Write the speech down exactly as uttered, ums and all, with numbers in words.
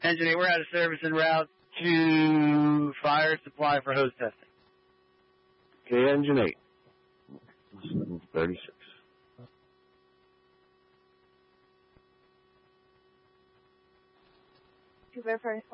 Engine eight, we're out of service en route to fire supply for hose testing. Okay, Engine eight. thirty-six. To verify